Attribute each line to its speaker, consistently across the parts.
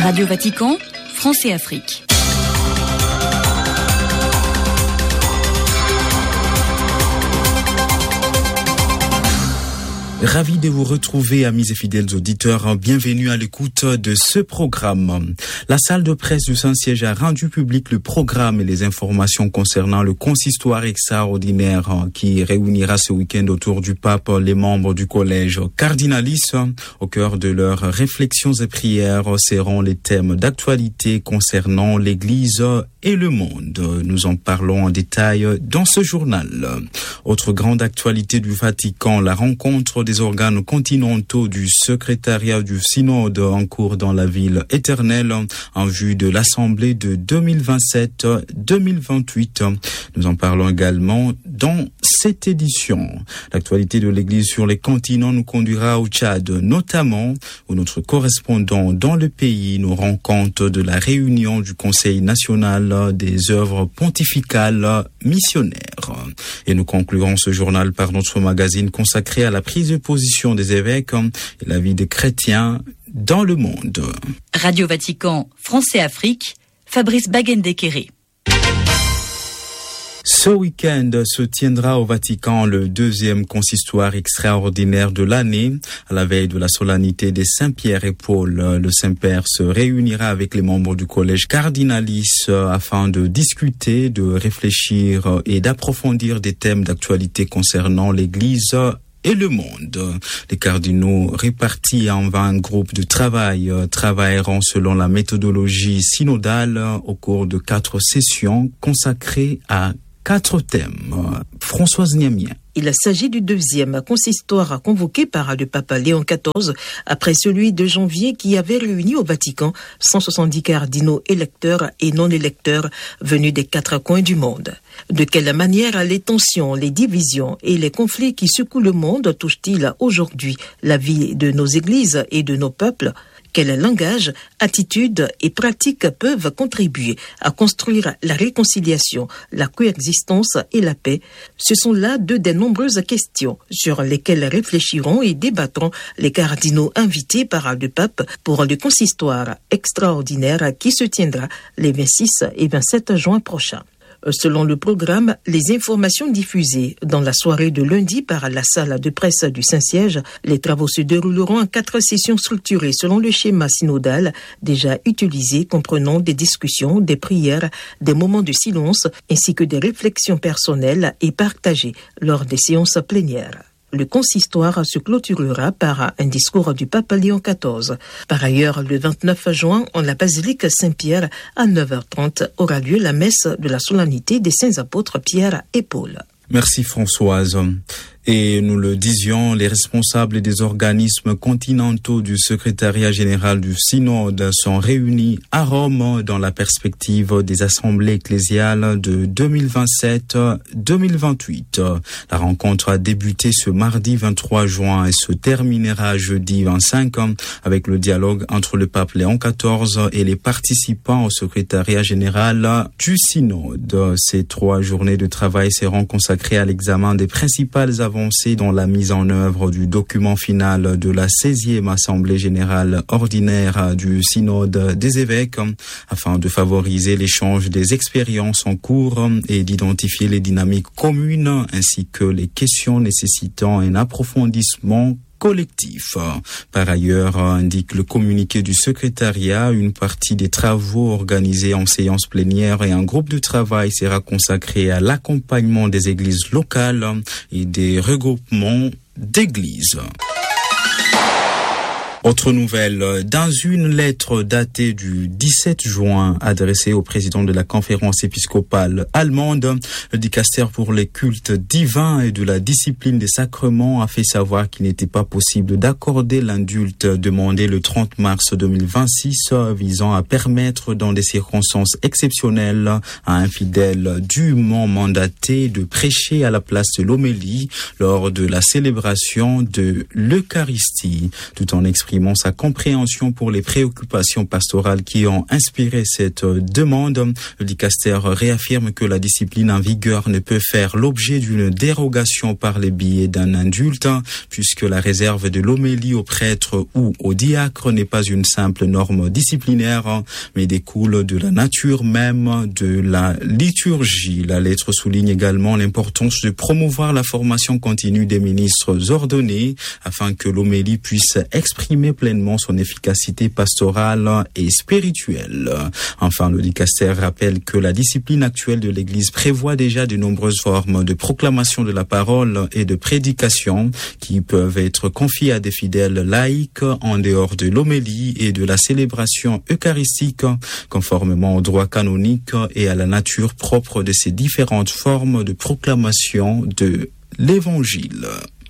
Speaker 1: Radio Vatican, France et Afrique.
Speaker 2: Ravi de vous retrouver, amis et fidèles auditeurs. Bienvenue à l'écoute de ce programme. La salle de presse du Saint-Siège a rendu public le programme et les informations concernant le consistoire extraordinaire qui réunira ce week-end autour du pape les membres du collège cardinalice. Au cœur de leurs réflexions et prières seront les thèmes d'actualité concernant l'Église et le monde. Nous en parlons en détail dans ce journal. Autre grande actualité du Vatican, la rencontre des organes continentaux du secrétariat du synode en cours dans la ville éternelle en vue de l'assemblée de 2027-2028. Nous en parlons également dans cette édition. L'actualité de l'Église sur les continents nous conduira au Tchad, notamment où notre correspondant dans le pays nous rend compte de la réunion du Conseil national des œuvres pontificales missionnaires. Et nous conclurons ce journal par notre magazine consacré à la prise de position des évêques et la vie des chrétiens dans le monde.
Speaker 1: Radio Vatican, France et Afrique, Fabrice Bagendekere.
Speaker 2: Ce week-end se tiendra au Vatican le deuxième consistoire extraordinaire de l'année. À la veille de la solennité des Saint-Pierre et Paul, le Saint-Père se réunira avec les membres du collège cardinalice afin de discuter, de réfléchir et d'approfondir des thèmes d'actualité concernant l'Église et le monde. Les cardinaux répartis en 20 groupes de travail travailleront selon la méthodologie synodale au cours de 4 sessions consacrées à 4 thèmes. Françoise Niamien.
Speaker 3: Il s'agit du deuxième consistoire convoqué par le pape Léon XIV après celui de janvier qui avait réuni au Vatican 170 cardinaux électeurs et non électeurs venus des 4 coins du monde. De quelle manière les tensions, les divisions et les conflits qui secouent le monde touchent-ils aujourd'hui la vie de nos églises et de nos peuples ? Quel langage, attitudes et pratiques peuvent contribuer à construire la réconciliation, la coexistence et la paix? Ce sont là 2 des nombreuses questions sur lesquelles réfléchiront et débattront les cardinaux invités par le pape pour le consistoire extraordinaire qui se tiendra les 26 et 27 juin prochains. Selon le programme, les informations diffusées dans la soirée de lundi par la salle de presse du Saint-Siège, les travaux se dérouleront en 4 sessions structurées selon le schéma synodal déjà utilisé, comprenant des discussions, des prières, des moments de silence, ainsi que des réflexions personnelles et partagées lors des séances plénières. Le consistoire se clôturera par un discours du pape Léon XIV. Par ailleurs, le 29 juin, en la basilique Saint-Pierre, à 9h30, aura lieu la messe de la solennité des saints apôtres Pierre et Paul.
Speaker 2: Merci Françoise. Et nous le disions, les responsables des organismes continentaux du secrétariat général du synode sont réunis à Rome dans la perspective des assemblées ecclésiales de 2027-2028. La rencontre a débuté ce mardi 23 juin et se terminera jeudi 25 avec le dialogue entre le pape Léon XIV et les participants au secrétariat général du synode. Ces 3 journées de travail seront consacrées à l'examen des principales avancées dans la mise en œuvre du document final de la 16e Assemblée générale ordinaire du synode des évêques afin de favoriser l'échange des expériences en cours et d'identifier les dynamiques communes ainsi que les questions nécessitant un approfondissement collectif. Par ailleurs, indique le communiqué du secrétariat, une partie des travaux organisés en séance plénière et un groupe de travail sera consacré à l'accompagnement des églises locales et des regroupements d'églises. Autre nouvelle, dans une lettre datée du 17 juin adressée au président de la conférence épiscopale allemande, le dicaster pour les cultes divins et de la discipline des sacrements a fait savoir qu'il n'était pas possible d'accorder l'indulte demandé le 30 mars 2026 visant à permettre dans des circonstances exceptionnelles à un fidèle dûment mandaté de prêcher à la place de l'homélie lors de la célébration de l'Eucharistie, tout en exprimant exprimant sa compréhension pour les préoccupations pastorales qui ont inspiré cette demande. Le dicaster réaffirme que la discipline en vigueur ne peut faire l'objet d'une dérogation par les biais d'un indulte, puisque la réserve de l'homélie au prêtre ou au diacre n'est pas une simple norme disciplinaire, mais découle de la nature même de la liturgie. La lettre souligne également l'importance de promouvoir la formation continue des ministres ordonnés afin que l'homélie puisse exprimer pleinement son efficacité pastorale et spirituelle. Enfin, le dicaster rappelle que la discipline actuelle de l'Église prévoit déjà de nombreuses formes de proclamation de la parole et de prédication qui peuvent être confiées à des fidèles laïcs en dehors de l'homélie et de la célébration eucharistique, conformément au droit canonique et à la nature propre de ces différentes formes de proclamation de l'Évangile.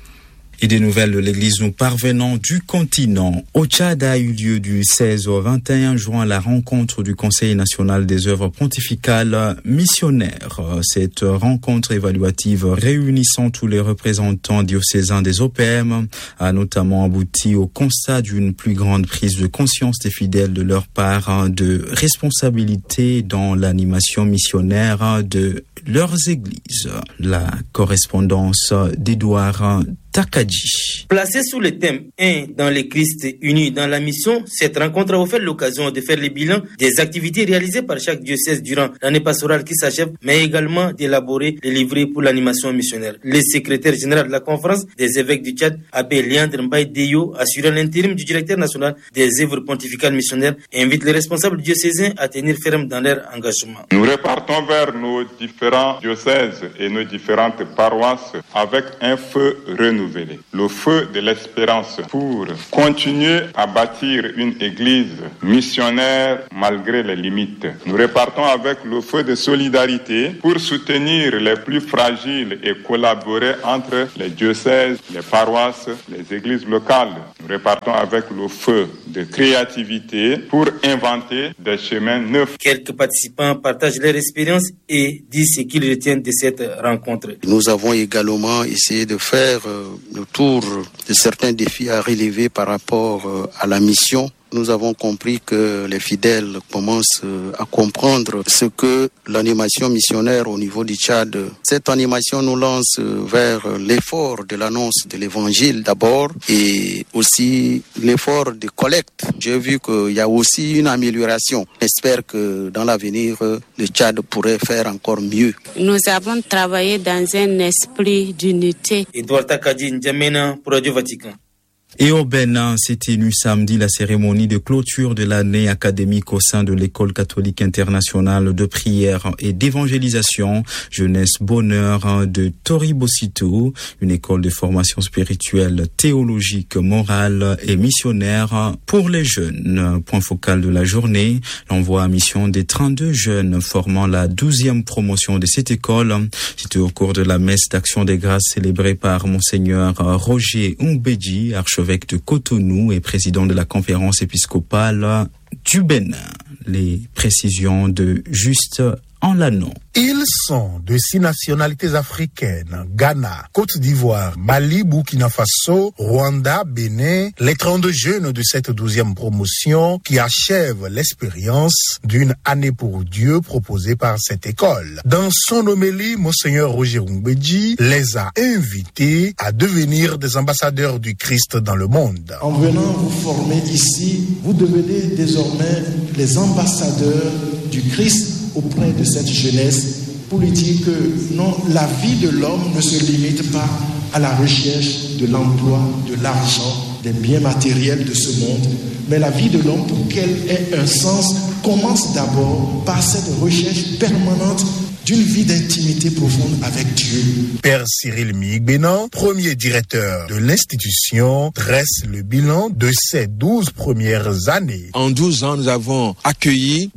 Speaker 2: Et des nouvelles de l'Église nous parvenant du continent. Au Tchad a eu lieu du 16 au 21 juin la rencontre du Conseil national des œuvres pontificales missionnaires. Cette rencontre évaluative réunissant tous les représentants diocésains des OPM a notamment abouti au constat d'une plus grande prise de conscience des fidèles de leur part de responsabilité dans l'animation missionnaire de leurs églises. La correspondance d'Edouard Takadji.
Speaker 4: Placée sous le thème 1 dans le Christ unis dans la mission, cette rencontre a offert l'occasion de faire le bilan des activités réalisées par chaque diocèse durant l'année pastorale qui s'achève, mais également d'élaborer les livrets pour l'animation missionnaire. Le secrétaire général de la conférence des évêques du Tchad, Abbé Léandre Mbaye Deyo, assurant l'intérim du directeur national des œuvres pontificales missionnaires, invite les responsables diocésains à tenir ferme dans leur engagement.
Speaker 5: Nous repartons vers nos différents diocèses et nos différentes paroisses avec un feu renouvelé. Le feu de l'espérance pour continuer à bâtir une église missionnaire malgré les limites. Nous repartons avec le feu de solidarité pour soutenir les plus fragiles et collaborer entre les diocèses, les paroisses, les églises locales. Nous repartons avec le feu de créativité pour inventer des chemins neufs.
Speaker 4: Quelques participants partagent leur expérience et disent ce qu'ils retiennent de cette rencontre.
Speaker 6: Nous avons également essayé de faire le tour de certains défis à relever par rapport à la mission. Nous avons compris que les fidèles commencent à comprendre ce que l'animation missionnaire au niveau du Tchad. Cette animation nous lance vers l'effort de l'annonce de l'évangile d'abord et aussi l'effort de collecte. J'ai vu qu'il y a aussi une amélioration. J'espère que dans l'avenir, le Tchad pourrait faire encore mieux.
Speaker 7: Nous avons travaillé dans un esprit d'unité.
Speaker 4: Edouard Takadji, N'Djamena pour Radio Vatican.
Speaker 2: Et au Bénin s'est tenue samedi la cérémonie de clôture de l'année académique au sein de l'École catholique internationale de prière et d'évangélisation Jeunesse Bonheur de Toribosito, une école de formation spirituelle, théologique, morale et missionnaire pour les jeunes. Point focal de la journée, l'envoi à mission des 32 jeunes formant la 12e promotion de cette école. C'était au cours de la messe d'action des grâces célébrée par Monseigneur Roger Umbedji, archevêque de Cotonou et président de la conférence épiscopale du Bénin. Les précisions de Juste en l'anneau.
Speaker 8: Ils sont de 6 nationalités africaines: Ghana, Côte d'Ivoire, Mali, Burkina Faso, Rwanda, Bénin. Les 32 jeunes de cette 12e promotion qui achèvent l'expérience d'une année pour Dieu proposée par cette école. Dans son homélie, Monseigneur Roger Umbedji les a invités à devenir des ambassadeurs du Christ dans le monde.
Speaker 9: En venant vous former ici, vous devenez désormais les ambassadeurs du Christ auprès de cette jeunesse pour lui dire que non, la vie de l'homme ne se limite pas à la recherche de l'emploi, de l'argent, des biens matériels de ce monde, mais la vie de l'homme, pour qu'elle ait un sens, commence d'abord par cette recherche permanente d'une vie d'intimité profonde avec Dieu.
Speaker 8: Père Cyril Miigbenan, premier directeur de l'institution, dresse le bilan de ces 12 premières années.
Speaker 10: En 12 ans, nous avons accueilli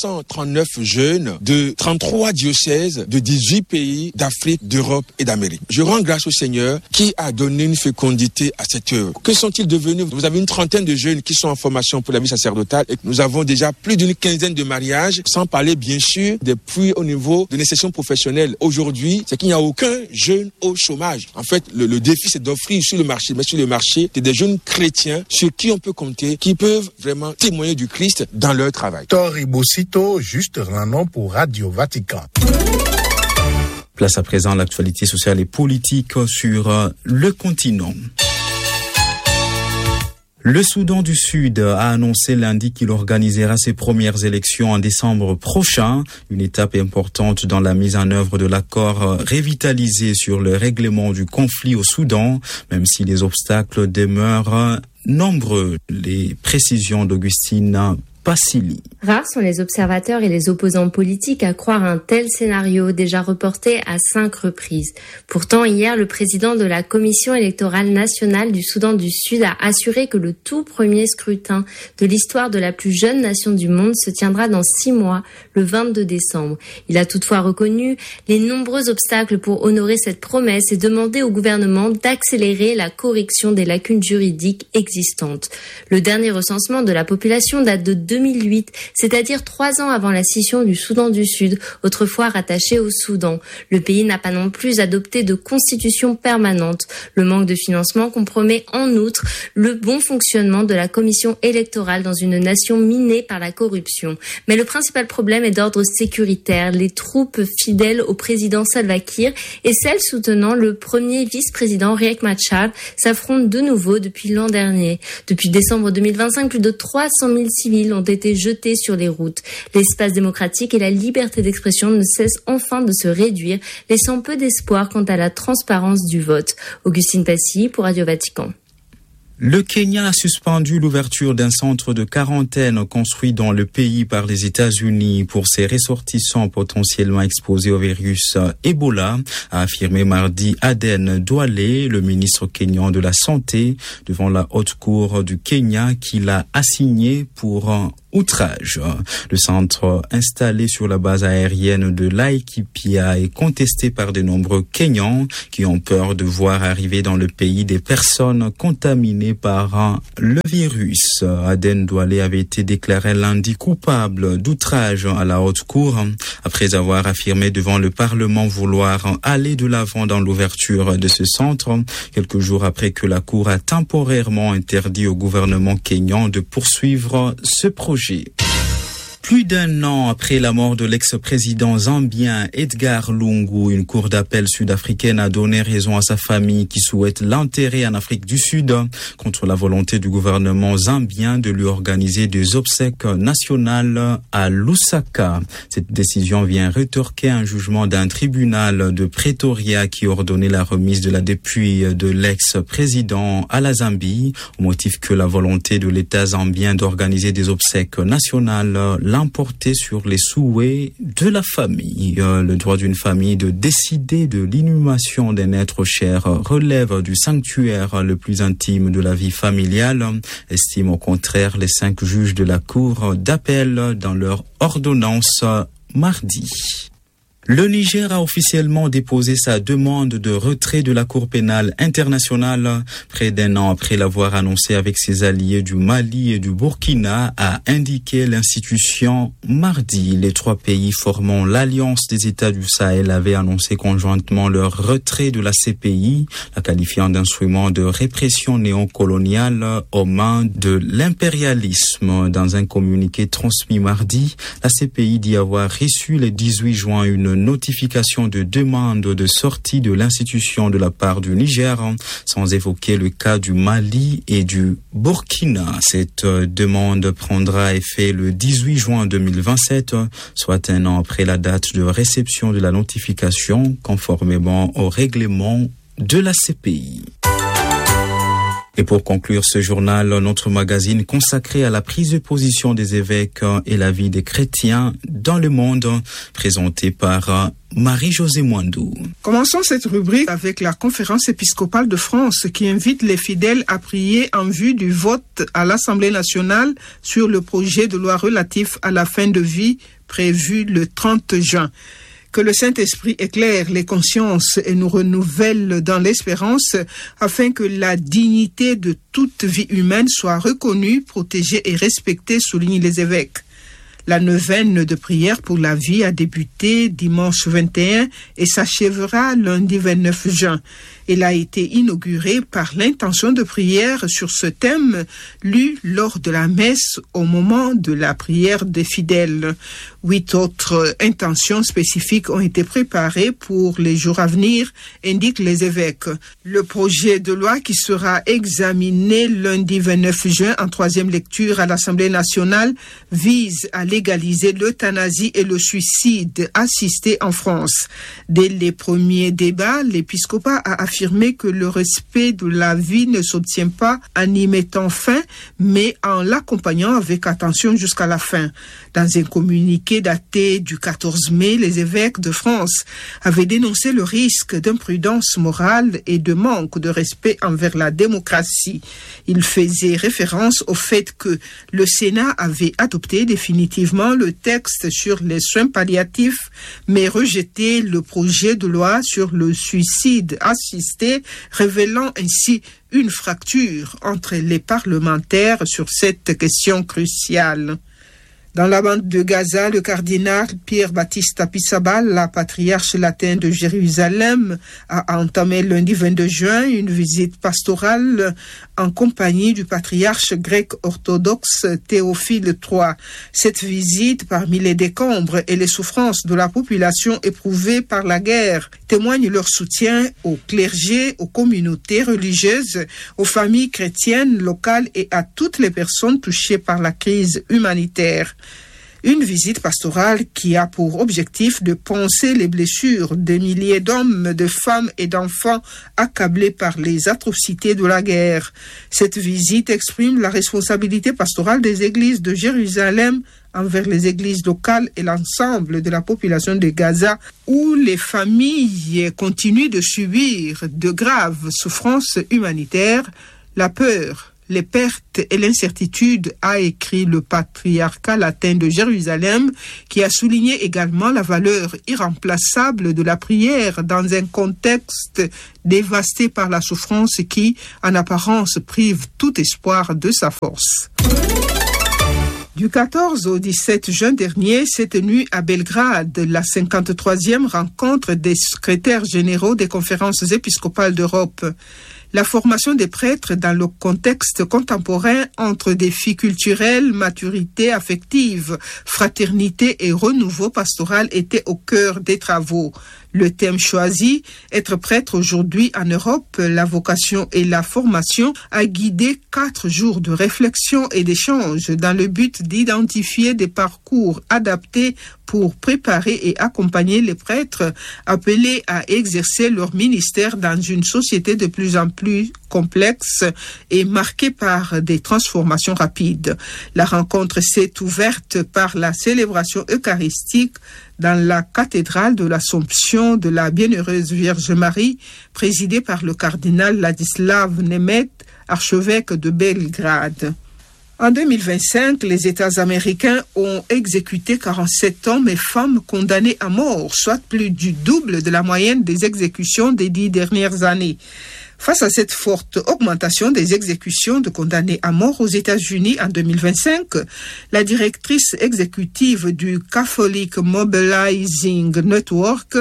Speaker 10: 239 jeunes de 33 diocèses de 18 pays d'Afrique, d'Europe et d'Amérique. Je rends grâce au Seigneur qui a donné une fécondité à cette œuvre. Que sont-ils devenus? Vous avez une trentaine de jeunes qui sont en formation pour la vie sacerdotale et nous avons déjà plus d'une quinzaine de mariages, sans parler bien sûr des puits au niveau de l'insertion professionnelle aujourd'hui, c'est qu'il n'y a aucun jeune au chômage. En fait, le défi, c'est d'offrir sur le marché, mais sur le marché, c'est des jeunes chrétiens sur qui on peut compter, qui peuvent vraiment témoigner du Christ dans leur travail.
Speaker 8: Tori Bossito, juste un nom pour Radio Vatican.
Speaker 2: Place à présent l'actualité sociale et politique sur le continent. Le Soudan du Sud a annoncé lundi qu'il organisera ses premières élections en décembre prochain, une étape importante dans la mise en œuvre de l'accord revitalisé sur le règlement du conflit au Soudan, même si les obstacles demeurent nombreux. Les précisions d'Augustine Passili.
Speaker 11: Rares sont les observateurs et les opposants politiques à croire un tel scénario déjà reporté à 5 reprises. Pourtant, hier, le président de la Commission électorale nationale du Soudan du Sud a assuré que le tout premier scrutin de l'histoire de la plus jeune nation du monde se tiendra dans 6 mois, le 22 décembre. Il a toutefois reconnu les nombreux obstacles pour honorer cette promesse et demandé au gouvernement d'accélérer la correction des lacunes juridiques existantes. Le dernier recensement de la population date de 2008, c'est-à-dire 3 ans avant la scission du Soudan du Sud, autrefois rattaché au Soudan. Le pays n'a pas non plus adopté de constitution permanente. Le manque de financement compromet en outre le bon fonctionnement de la commission électorale dans une nation minée par la corruption. Mais le principal problème est d'ordre sécuritaire. Les troupes fidèles au président Salva Kiir et celles soutenant le premier vice-président Riek Machar s'affrontent de nouveau depuis l'an dernier. Depuis décembre 2025, plus de 300 000 civils ont été jetés sur les routes. L'espace démocratique et la liberté d'expression ne cessent enfin de se réduire, laissant peu d'espoir quant à la transparence du vote. Augustine Passy pour Radio Vatican.
Speaker 2: Le Kenya a suspendu l'ouverture d'un centre de quarantaine construit dans le pays par les États-Unis pour ses ressortissants potentiellement exposés au virus Ebola, a affirmé mardi Aden Duale, le ministre kényan de la Santé, devant la haute cour du Kenya qui l'a assigné pour outrage. Le centre installé sur la base aérienne de Laikipia est contesté par de nombreux Kenyans qui ont peur de voir arriver dans le pays des personnes contaminées par le virus. Aden Duale avait été déclaré lundi coupable d'outrage à la haute cour après avoir affirmé devant le Parlement vouloir aller de l'avant dans l'ouverture de ce centre, quelques jours après que la cour a temporairement interdit au gouvernement kényan de poursuivre ce projet. Plus d'un an après la mort de l'ex-président zambien Edgar Lungu, une cour d'appel sud-africaine a donné raison à sa famille qui souhaite l'enterrer en Afrique du Sud contre la volonté du gouvernement zambien de lui organiser des obsèques nationales à Lusaka. Cette décision vient rétorquer un jugement d'un tribunal de Pretoria qui ordonnait la remise de la dépouille de l'ex-président à la Zambie au motif que la volonté de l'État zambien d'organiser des obsèques nationales l'emporter sur les souhaits de la famille. Le droit d'une famille de décider de l'inhumation d'un être cher relève du sanctuaire le plus intime de la vie familiale, estiment au contraire les 5 juges de la cour d'appel dans leur ordonnance mardi. Le Niger a officiellement déposé sa demande de retrait de la Cour pénale internationale près d'un an après l'avoir annoncé avec ses alliés du Mali et du Burkina, a indiqué l'institution mardi. Les 3 pays formant l'Alliance des États du Sahel avaient annoncé conjointement leur retrait de la CPI, la qualifiant d'instrument de répression néocoloniale aux mains de l'impérialisme. Dans un communiqué transmis mardi, la CPI dit avoir reçu le 18 juin une notification de demande de sortie de l'institution de la part du Niger, sans évoquer le cas du Mali et du Burkina. Cette demande prendra effet le 18 juin 2027, soit un an après la date de réception de la notification, conformément au règlement de la CPI. Et pour conclure ce journal, notre magazine consacré à la prise de position des évêques et la vie des chrétiens dans le monde, présenté par Marie-Josée Mwandou.
Speaker 12: Commençons cette rubrique avec la conférence épiscopale de France qui invite les fidèles à prier en vue du vote à l'Assemblée nationale sur le projet de loi relatif à la fin de vie prévu le 30 juin. Que le Saint-Esprit éclaire les consciences et nous renouvelle dans l'espérance afin que la dignité de toute vie humaine soit reconnue, protégée et respectée, soulignent les évêques. La neuvaine de prière pour la vie a débuté dimanche 21 et s'achèvera lundi 29 juin. Elle a été inaugurée par l'intention de prière sur ce thème lu lors de la messe au moment de la prière des fidèles. 8 autres intentions spécifiques ont été préparées pour les jours à venir, indiquent les évêques. Le projet de loi qui sera examiné lundi 29 juin en 3e lecture à l'Assemblée nationale vise à légaliser l'euthanasie et le suicide assisté en France. Dès les premiers débats, l'épiscopat a affirmé que le respect de la vie ne s'obtient pas en y mettant fin, mais en l'accompagnant avec attention jusqu'à la fin. Dans un communiqué daté du 14 mai, les évêques de France avaient dénoncé le risque d'imprudence morale et de manque de respect envers la démocratie. Ils faisaient référence au fait que le Sénat avait adopté définitivement le texte sur les soins palliatifs, mais rejeté le projet de loi sur le suicide assisté, révélant ainsi une fracture entre les parlementaires sur cette question cruciale. Dans la bande de Gaza, le cardinal Pierre-Baptiste Apichabal, la patriarche latine de Jérusalem, a entamé lundi 22 juin une visite pastorale en compagnie du patriarche grec orthodoxe Théophile III. Cette visite, parmi les décombres et les souffrances de la population éprouvée par la guerre, témoigne leur soutien au clergé, aux communautés religieuses, aux familles chrétiennes locales et à toutes les personnes touchées par la crise humanitaire. Une visite pastorale qui a pour objectif de panser les blessures des milliers d'hommes, de femmes et d'enfants accablés par les atrocités de la guerre. Cette visite exprime la responsabilité pastorale des églises de Jérusalem envers les églises locales et l'ensemble de la population de Gaza, où les familles continuent de subir de graves souffrances humanitaires, la peur, les pertes et l'incertitude, a écrit le patriarcat latin de Jérusalem, qui a souligné également la valeur irremplaçable de la prière dans un contexte dévasté par la souffrance qui, en apparence, prive tout espoir de sa force. Du 14 au 17 juin dernier s'est tenue à Belgrade la 53e rencontre des secrétaires généraux des conférences épiscopales d'Europe. La formation des prêtres dans le contexte contemporain entre défis culturels, maturité affective, fraternité et renouveau pastoral était au cœur des travaux. Le thème choisi, être prêtre aujourd'hui en Europe, la vocation et la formation, a guidé 4 jours de réflexion et d'échange dans le but d'identifier des parcours adaptés pour préparer et accompagner les prêtres appelés à exercer leur ministère dans une société de plus en plus complexe et marquée par des transformations rapides. La rencontre s'est ouverte par la célébration eucharistique dans la cathédrale de l'Assomption de la Bienheureuse Vierge Marie, présidée par le cardinal Ladislav Nemeth, archevêque de Belgrade. En 2025, les États américains ont exécuté 47 hommes et femmes condamnés à mort, soit plus du double de la moyenne des exécutions des 10 dernières années. Face à cette forte augmentation des exécutions de condamnés à mort aux États-Unis en 2025, la directrice exécutive du Catholic Mobilizing Network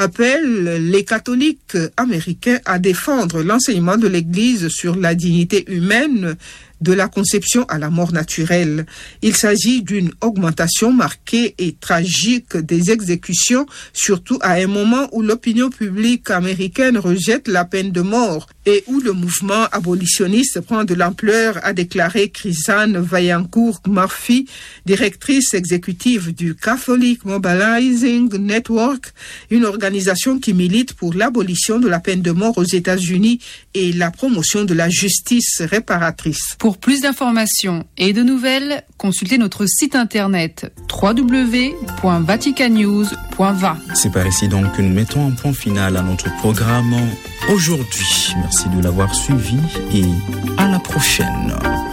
Speaker 12: appelle les catholiques américains à défendre l'enseignement de l'Église sur la dignité humaine de la conception à la mort naturelle. Il s'agit d'une augmentation marquée et tragique des exécutions, surtout à un moment où l'opinion publique américaine rejette la peine de mort et où le mouvement abolitionniste prend de l'ampleur, a déclaré Chrisanne Vaillancourt-Murphy, directrice exécutive du Catholic Mobilizing Network, une organisation qui milite pour l'abolition de la peine de mort aux États-Unis et la promotion de la justice réparatrice.
Speaker 13: Pour plus d'informations et de nouvelles, consultez notre site internet www.vaticannews.va.
Speaker 2: C'est par ici donc que nous mettons un point final à notre programme aujourd'hui. Merci de l'avoir suivi et à la prochaine.